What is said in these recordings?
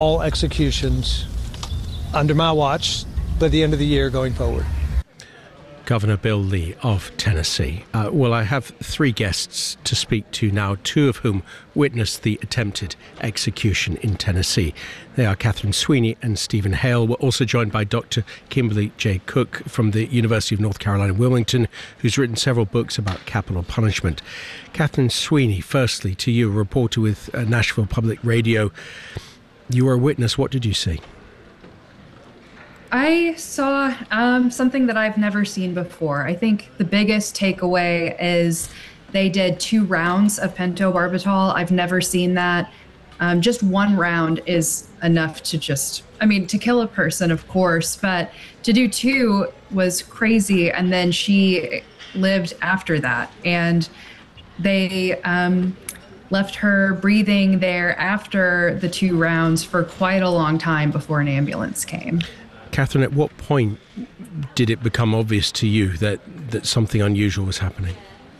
all executions under my watch by the end of the year going forward. Governor Bill Lee of Tennessee. Well, I have three guests to speak to now, two of whom witnessed the attempted execution in Tennessee. They are Catherine Sweeney and Stephen Hale. We're also joined by Dr. Kimberly J. Cook from the University of North Carolina, Wilmington, who's written several books about capital punishment. Catherine Sweeney, firstly, to you, a reporter with Nashville Public Radio. You were a witness. What did you see? I saw something that I've never seen before. I think the biggest takeaway is they did 2 rounds of pentobarbital. I've never seen that. Just 1 round is enough to to kill a person, of course, but to do 2 was crazy. And then she lived after that. And they left her breathing there after the 2 rounds for quite a long time before an ambulance came. Catherine, at what point did it become obvious to you that something unusual was happening?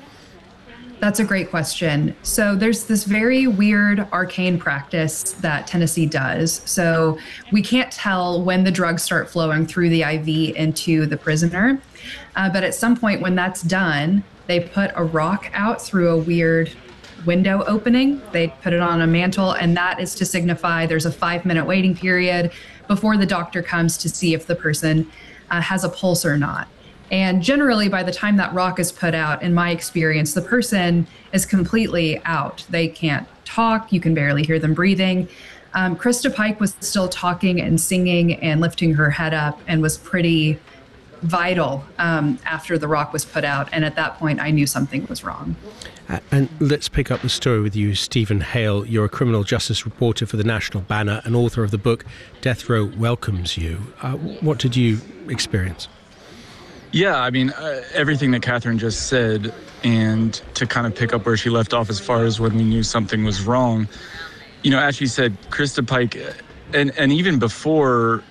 That's a great question. So there's this very weird arcane practice that Tennessee does. So we can't tell when the drugs start flowing through the IV into the prisoner. But at some point when that's done, they put a rock out through a weird window opening. They put it on a mantle, and that is to signify there's a 5-minute waiting period before the doctor comes to see if the person has a pulse or not. And generally, by the time that rock is put out, in my experience, the person is completely out. They can't talk. You can barely hear them breathing. Krista Pike was still talking and singing and lifting her head up and was pretty vital after the rock was put out. And at that point, I knew something was wrong. And let's pick up the story with you, Stephen Hale. You're a criminal justice reporter for the National Banner and author of the book Death Row Welcomes You. What did you experience? Yeah, I mean, everything that Catherine just said, and to kind of pick up where she left off as far as when we knew something was wrong, you know, as she said, Krista Pike, and even before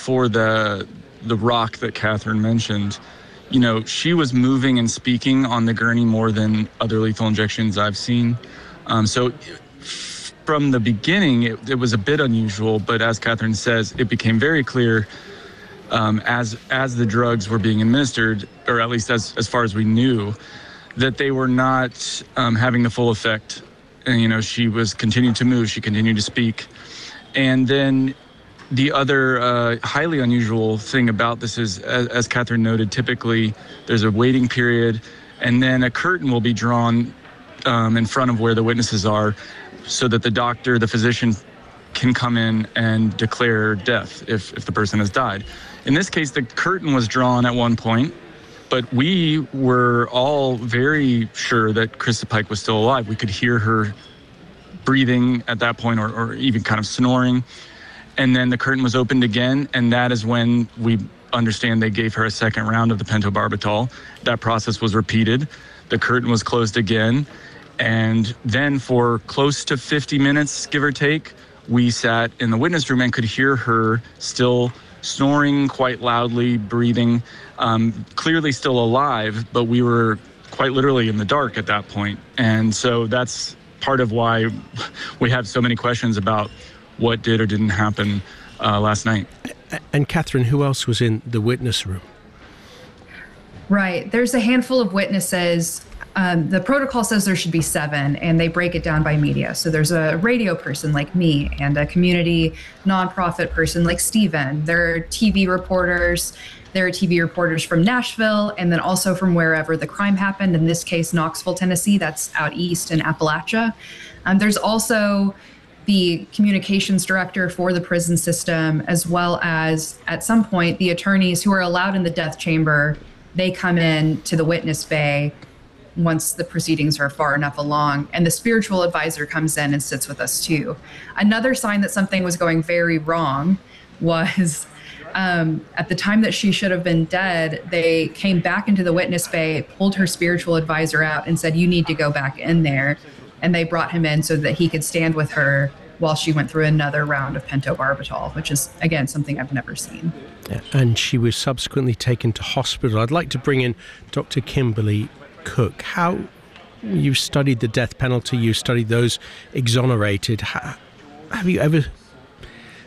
the rock that Catherine mentioned, you know, she was moving and speaking on the gurney more than other lethal injections I've seen. So from the beginning, it was a bit unusual, but as Catherine says, it became very clear as the drugs were being administered, or at least as far as we knew, that they were not having the full effect. And, you know, she was continuing to move, she continued to speak. And then the other highly unusual thing about this is, as Catherine noted, typically there's a waiting period, and then a curtain will be drawn in front of where the witnesses are so that the physician can come in and declare death if the person has died. In this case, the curtain was drawn at one point, but we were all very sure that Krista Pike was still alive. We could hear her breathing at that point, or even kind of snoring. And then the curtain was opened again, and that is when we understand they gave her a second round of the pentobarbital. That process was repeated. The curtain was closed again. And then for close to 50 minutes, give or take, we sat in the witness room and could hear her still snoring quite loudly, breathing, clearly still alive, but we were quite literally in the dark at that point. And so that's part of why we have so many questions about what did or didn't happen last night. And Catherine, who else was in the witness room? Right. There's a handful of witnesses. The protocol says there should be 7, and they break it down by media. So there's a radio person like me and a community nonprofit person like Stephen. There are TV reporters. There are TV reporters from Nashville, and then also from wherever the crime happened, in this case, Knoxville, Tennessee. That's out east in Appalachia. There's also the communications director for the prison system, as well as, at some point, the attorneys who are allowed in the death chamber. They come in to the witness bay once the proceedings are far enough along, and the spiritual advisor comes in and sits with us too. Another sign that something was going very wrong was at the time that she should have been dead, they came back into the witness bay, pulled her spiritual advisor out and said, "You need to go back in there." And they brought him in so that he could stand with her while she went through another round of pentobarbital, which is, again, something I've never seen. Yeah, and she was subsequently taken to hospital. I'd like to bring in Dr. Kimberly Cook. How you studied the death penalty, you studied those exonerated. Have you ever